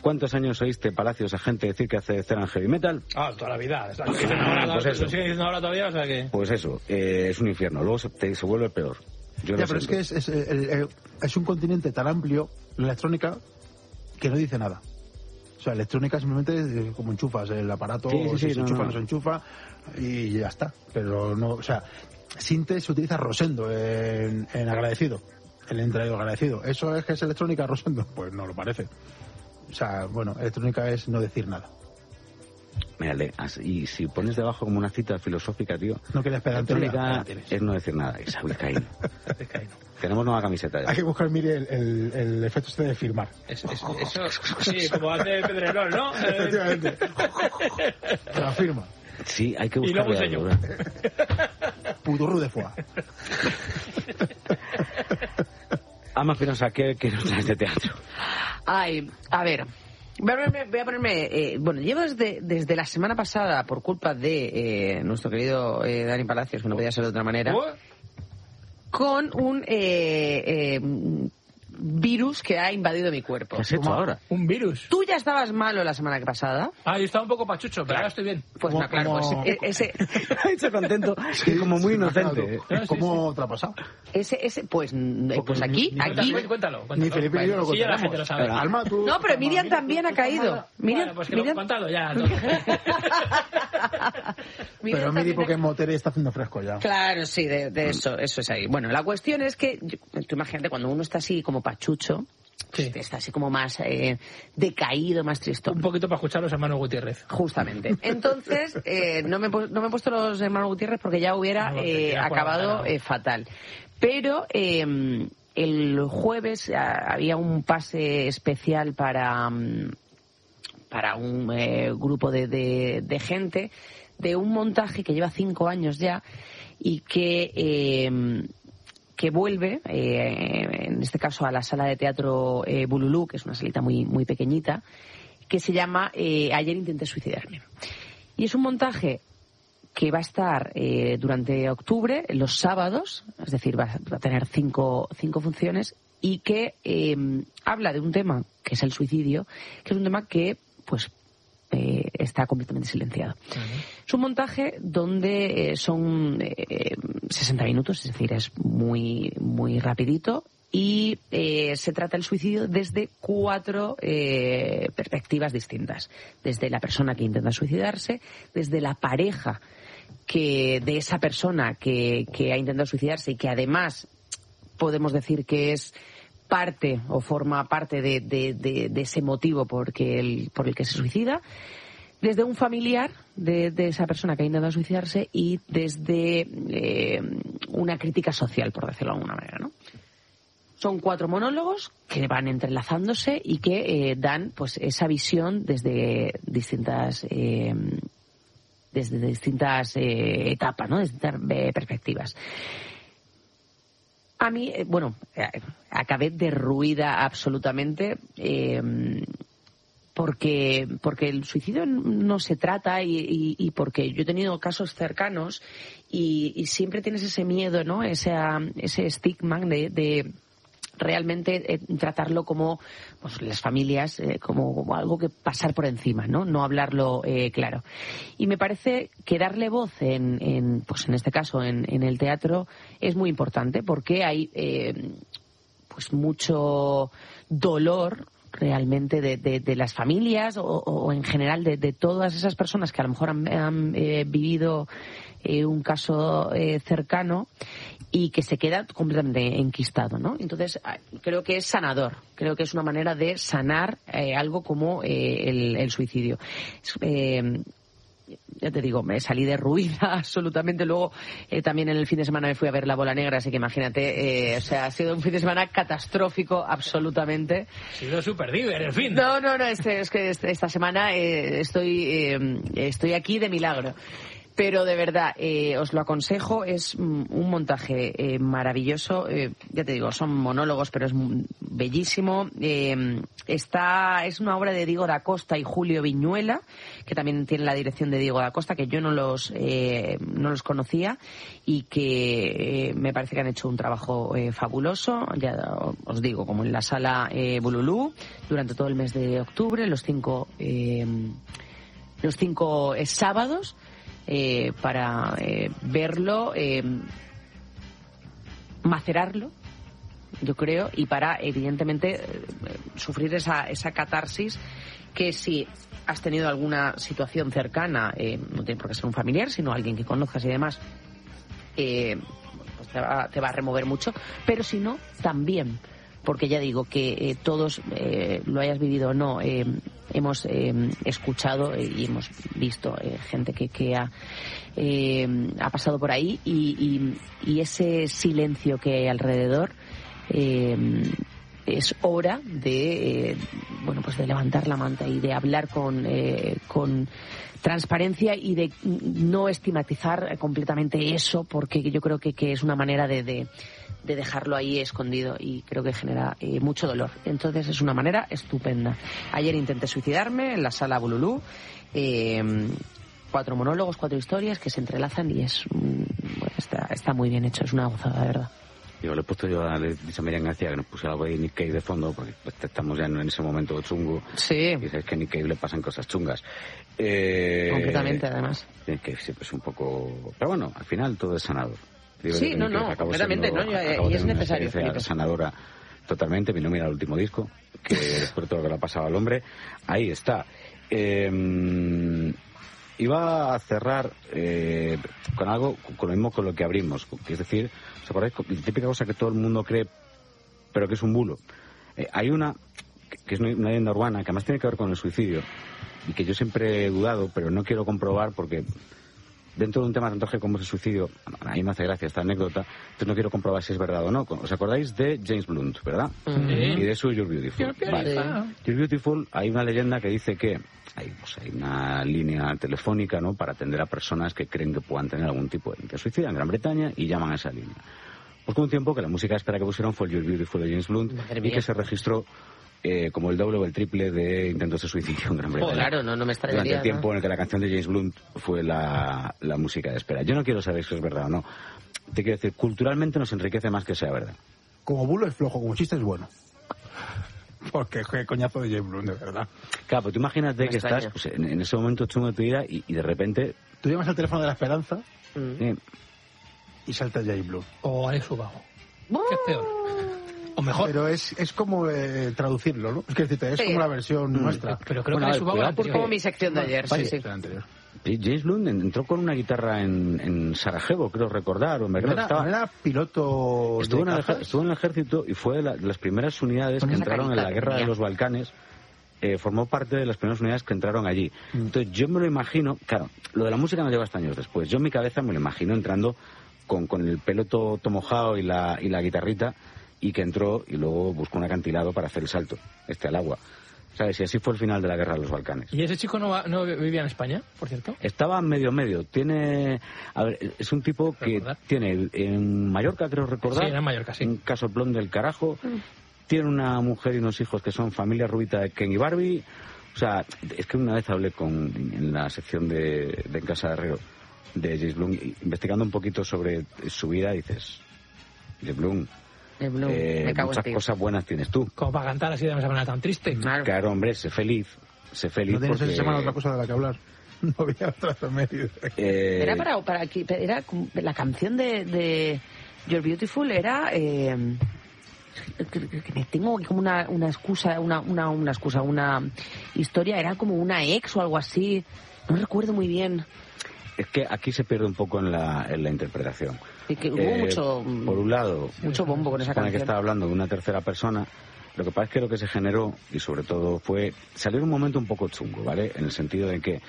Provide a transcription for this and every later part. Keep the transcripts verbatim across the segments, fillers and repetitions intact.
¿Cuántos años oíste Palacios a gente decir que hace Ceran heavy metal? Ah, toda la vida. O sea, Pues, que ahora, pues lo eso. sigue diciendo ahora todavía, o sea que... Pues eso, eh, es un infierno. Luego se, te, se vuelve peor. Yo Ya, lo pero es siento. que es, es, el- el- es un continente tan amplio, la electrónica, que no dice nada. O sea, electrónica simplemente es como enchufas el aparato, Sí, sí, si sí, se no, enchufa, no. no. se enchufa, y ya está. Pero no, o sea, Sinte se utiliza Rosendo en, en agradecido, el entraído agradecido. ¿Eso es que es electrónica Rosendo? Pues no lo parece. O sea, bueno, electrónica es no decir nada. Mírale, así- y si pones debajo como una cita filosófica, tío... No quieres pedantería, electrónica la tienes. es no decir nada. Esa vizcaíno. Tenemos nueva camiseta ya. Hay que buscar, mire, el, el, el efecto este de firmar. Es, es, eso, sí, como hace Pedrerol, ¿no? Efectivamente. Se la firma. Sí, hay que Y luego buscarle un algo, sello. ¿verdad? Puturru de foie. Ama Finosa, ¿qué, qué nos traes de teatro? Ay, a ver. Voy a ponerme, voy a ponerme eh, bueno, llevo desde, desde la semana pasada, por culpa de eh, nuestro querido eh, Dani Palacios, que no podía ser de otra manera, con un eh, eh, virus que ha invadido mi cuerpo. ¿Qué has hecho ahora? Un virus. Tú ya estabas malo la semana pasada. Ah, yo estaba un poco pachucho, pero ahora estoy bien. Pues Como- no, claro, como- pues e- ese, Ha hecho contento y como muy inocente. ¿eh? ¿Cómo te ha pasado? ese, ese, pues, n- pues aquí, ni- ni- aquí. Cuéntalo, cuéntalo. Ni cuéntalo. Felipe y yo lo Sí, ya la contaremos. gente lo sabe. Alma, tú... No, pero Miriam Alma, también tú- ha tú- caído. Miriam, Bueno, pues que lo Miriam, contado ya. entonces. Miriam Pero Miri, también porque ha- en Moteri está haciendo fresco ya. Claro, sí, de, de eso, eso es ahí. Bueno, la cuestión es que, yo- tú imagínate, cuando uno está así como pachucho, Sí. está así como más eh, decaído, más tristón. Un poquito para escuchar a los hermanos Gutiérrez. Justamente. Entonces, eh, no, me, he pu- no me he puesto los hermanos Gutiérrez porque ya hubiera No, eh, ya fuera acabado ganado. eh, fatal. Pero eh, el jueves ah, había un pase especial para, mm, para un eh, grupo de, de, de gente de un montaje que lleva cinco años ya y que... Eh, que vuelve, eh, en este caso a la sala de teatro eh, Bululú, que es una salita muy, muy pequeñita, que se llama eh, Ayer intenté suicidarme. Y es un montaje que va a estar eh, durante octubre, los sábados, es decir, va, va a tener cinco, cinco funciones, y que eh, habla de un tema, que es el suicidio, que es un tema que, pues, eh, está completamente silenciado. Es un montaje donde eh, son eh, sesenta minutos, es decir, es muy, muy rapidito, y eh, se trata el suicidio desde cuatro eh, perspectivas distintas. Desde la persona que intenta suicidarse, desde la pareja que de esa persona que, que ha intentado suicidarse y que además podemos decir que es parte o forma parte de, de, de, de ese motivo porque el, por el que se suicida, desde un familiar de, de esa persona que ha intentado suicidarse y desde eh, una crítica social, por decirlo de alguna manera, ¿no? Son cuatro monólogos que van entrelazándose y que eh, dan pues esa visión desde distintas eh, desde distintas eh, etapas, ¿no? Desde distintas eh, perspectivas. A mí, eh, bueno, eh, acabé derruida absolutamente eh, porque porque el suicidio no se trata y, y, y porque yo he tenido casos cercanos y, y siempre tienes ese miedo, ¿no? Ese, ese estigma de, de realmente eh, tratarlo como pues, las familias, eh, como, como algo que pasar por encima, ¿no? No hablarlo eh, claro. Y me parece que darle voz en, en pues en este caso en, en el teatro es muy importante porque hay eh, pues mucho dolor realmente de, de, de las familias o, o en general de, de todas esas personas que a lo mejor han, han eh, vivido eh, un caso eh, cercano y que se queda completamente enquistado, ¿no? Entonces, creo que es sanador. Creo que es una manera de sanar eh, algo como eh, el, el suicidio. Eh, ya te digo, me salí derruida absolutamente. Luego, eh, también en el fin de semana me fui a ver La Bola Negra, así que imagínate, eh, o sea, ha sido un fin de semana catastrófico absolutamente. Ha sido súper diver, en fin. No, no, no, es, es que esta semana eh, estoy, eh, estoy aquí de milagro. Pero de verdad, eh, os lo aconsejo, es mm, un montaje eh, maravilloso, eh, ya te digo, son monólogos, pero es mm, bellísimo. Eh, está, es una obra de Diego da Costa y Julio Viñuela, que también tiene la dirección de Diego da Costa, que yo no los, eh, no los conocía y que eh, me parece que han hecho un trabajo eh, fabuloso, ya os digo, como en la sala eh, Bululú, durante todo el mes de octubre, los cinco, eh, los cinco eh, sábados. Eh, para eh, verlo, eh, macerarlo, yo creo, y para, evidentemente, eh, sufrir esa, esa catarsis que si has tenido alguna situación cercana, eh, no tiene por qué ser un familiar, sino alguien que conozcas y demás, eh, pues te va, te va a remover mucho, pero si no, también, porque ya digo que eh, todos, eh, lo hayas vivido o no, eh, hemos eh, escuchado y hemos visto eh, gente que, que ha, eh, ha pasado por ahí y, y, y ese silencio que hay alrededor eh, es hora de eh, bueno pues de levantar la manta y de hablar con eh, con transparencia y de no estigmatizar completamente eso, porque yo creo que, que es una manera de, de de dejarlo ahí escondido y creo que genera eh, mucho dolor. Entonces es una manera estupenda. Ayer intenté suicidarme en la sala Bululú, eh, cuatro monólogos, cuatro historias que se entrelazan y es bueno, está, está muy bien hecho, es una gozada, de verdad. Yo le he puesto yo a, le he dicho a Miriam García que nos pusiera algo de Nick Cave de fondo, porque pues, estamos ya en ese momento chungo. Sí. Y sabes que a Nick Cave le pasan cosas chungas. Eh, Completamente, además. Nick Cave siempre es un poco... Pero bueno, al final todo es sanador. Digo, sí, no, no, completamente, ¿no? Y es necesario. Sanadora totalmente, mi no mira el último disco, que después de todo lo que le ha pasado al hombre, ahí está. Eh, iba a cerrar eh, con algo, con lo mismo con lo que abrimos, es decir, ¿os acordáis? La típica cosa que todo el mundo cree, pero que es un bulo. Eh, hay una, que es una leyenda urbana, que además tiene que ver con el suicidio, y que yo siempre he dudado, pero no quiero comprobar porque... Dentro de un tema tan trágico como es el suicidio, a mí me hace gracia esta anécdota, entonces no quiero comprobar si es verdad o no. ¿Os acordáis de James Blunt, verdad? Mm. Y de su You're Beautiful. You're Vale. Beautiful. You're Beautiful, hay una leyenda que dice que hay, pues, hay una línea telefónica, ¿no?, para atender a personas que creen que puedan tener algún tipo de de suicidio en Gran Bretaña y llaman a esa línea. Pues con un tiempo que la música de espera que pusieron fue You're Beautiful de James Blunt y que se registró Eh, como el doble o el triple de intentos de suicidio en Gran Bretaña. Oh, claro, no, no me extrañaría. Durante el tiempo ¿no? en el que la canción de James Blunt fue la, la música de espera. Yo no quiero saber si es verdad o no. Te quiero decir, culturalmente nos enriquece más que sea verdad. Como bulo es flojo, como chiste es bueno. Porque qué coñazo de James Blunt, de verdad. Claro, pero tú imagínate Me que extraña. estás pues, en, en ese momento chungo de tu vida y, y de repente... Tú llamas al teléfono de la esperanza Mm. eh, y salta James Blunt. O Alex Ubago. ¿Qué es peor? O mejor. Pero es, es como eh, traducirlo, ¿no? Es que decirte, es Sí. como la versión Mm. nuestra. Pero creo Bueno, que a Alex ver, Ubago cuidado era porque- anterior. Como mi sección de ayer, sí, Vale, sí. la anterior. James Blunt entró con una guitarra en, en Sarajevo, creo recordar, o en ¿No Belgrado. era, Estaba- no era piloto Estuvo en, de el, cazas? ejer- estuvo en el ejército y fue de, la- de las primeras unidades Con que esa entraron en carita la que guerra de tenía. los Balcanes. Eh, formó parte de las primeras unidades que entraron allí. Mm. Entonces yo me lo imagino, claro, lo de la música no lleva hasta años después. Yo en mi cabeza me lo imagino entrando con, con el pelo todo, todo mojado y la, y la guitarrita, y que entró y luego buscó un acantilado para hacer el salto, este al agua. ¿Sabes? Y así fue el final de la guerra de los Balcanes. ¿Y ese chico no, va- no vivía en España, por cierto? Estaba medio medio. Tiene, a ver, es un tipo que ¿Recordar? tiene en Mallorca, creo recordar, Sí, era en Mallorca, sí. un casoplón del carajo. Tiene una mujer y unos hijos que son familia rubita de Ken y Barbie. O sea, es que una vez hablé con en la sección de, de En Casa de Herrero de James Blunt, y investigando un poquito sobre su vida, dices, James Blunt, De Blue, eh, me cago en muchas ti. cosas buenas tienes tú. Como para cantar así de una manera tan triste. Claro. Claro, hombre, sé feliz, sé feliz No tienes porque... esa semana otra cosa de la que hablar. No había otra remedio. eh, Era para, para que era como- la canción de, de You're Beautiful era eh, que, que- que me tengo como una, una excusa, una, una, una excusa, una historia, era como una ex o algo así. No recuerdo muy bien. Es que aquí se pierde un poco en la, en la interpretación. Y que hubo Eh, mucho, Por un lado, mucho bombo con esa supone que canción. estaba hablando de una tercera persona. Lo que pasa es que lo que se generó, y sobre todo fue, salió en un momento un poco chungo, ¿vale? En el sentido de que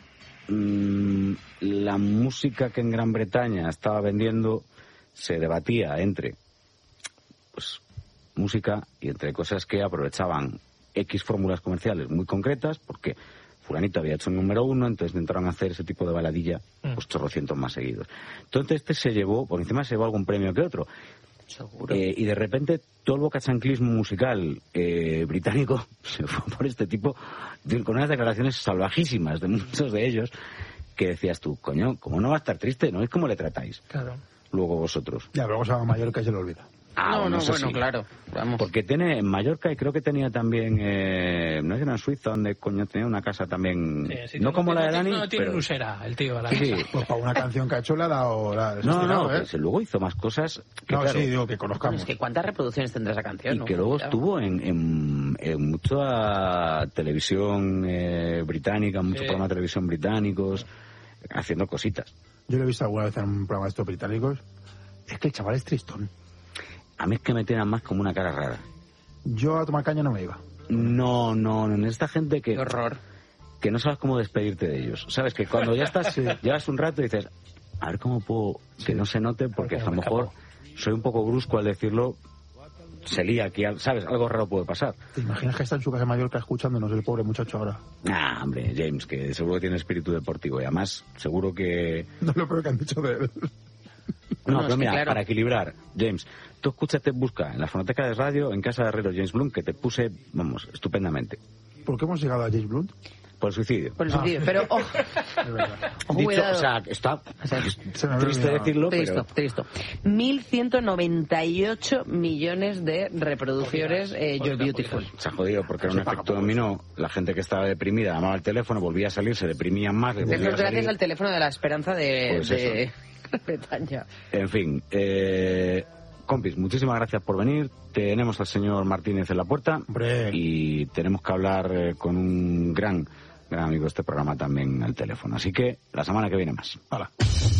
mmm, la música que en Gran Bretaña estaba vendiendo se debatía entre, pues, música y entre cosas que aprovechaban X fórmulas comerciales muy concretas, porque fulanito había hecho un número uno, entonces intentaron hacer ese tipo de baladilla, pues chorrocientos más seguidos. Entonces este se llevó, por encima se llevó algún premio que otro. Seguro. Eh, y de repente todo el bocachanclismo musical eh, británico se fue por este tipo, de, con unas declaraciones salvajísimas de muchos de ellos, que decías tú, coño, ¿cómo no va a estar triste? ¿No es cómo le tratáis? Claro. Luego vosotros. Ya, luego se va a Mallorca y se lo olvida. Ah, no, bueno, no, eso bueno, sí. claro. Vamos. Porque tiene en Mallorca y creo que tenía también, eh, no sé, en Suiza, donde coño tenía una casa también, Sí, sí, no como la de Dani, No tiene pero... usera el tío a la Sí, casa. Pues para una canción que ha hecho le ha dado... La, no, no, ¿eh? que se- luego hizo más cosas que, No, claro, sí, digo que Bueno, conozcamos. es que ¿cuántas reproducciones tendrá esa canción? y no? que luego Cuidado. estuvo en, en, en mucha televisión eh, británica, muchos Sí. programas de televisión británicos, haciendo cositas. Yo lo he visto alguna vez en un programa de estos británicos. Es que el chaval es tristón. A mí es que me tiran más como una cara rara. Yo a tomar caña no me iba. No, no, no, esta gente que... Qué horror. que no sabes cómo despedirte de ellos. Sabes que cuando ya estás, Sí. llevas un rato y dices, a ver cómo puedo que no se note, porque a cómo lo me mejor escapo. soy un poco brusco al decirlo, se lía aquí, ¿sabes? Algo raro puede pasar. ¿Te imaginas que está en su casa en Mallorca escuchándonos el pobre muchacho ahora? Ah, hombre, James, que seguro que tiene espíritu deportivo y además seguro que... No es lo peor que han dicho de él. No, No, pero es que mira, claro. para equilibrar, James, tú escúchate, busca en la fonoteca de radio, en casa de Herrero James Blunt, que te puse, vamos, estupendamente, ¿Por qué hemos llegado a James Blunt? por el suicidio. Por eso, tío, pero oh, De verdad. ojo, Dicho, cuidado. o sea, está Se me había triste olvidado. decirlo, Tristo, pero... tristo. mil ciento noventa y ocho millones de reproducciones eh, You're Beautiful. Se ha jodido porque era un Se paga efecto por dominó. La gente que estaba deprimida llamaba al teléfono, volvía a salir, se deprimían más. le Eso volvía es a gracias salir. al teléfono de la esperanza de, Pues de Gran Bretaña. En fin, eh, compis, muchísimas gracias por venir. Tenemos al señor Martínez en la puerta. Hombre. Y tenemos que hablar eh, con un gran, gran amigo de este programa también al teléfono. Así que la semana que viene más. Hala.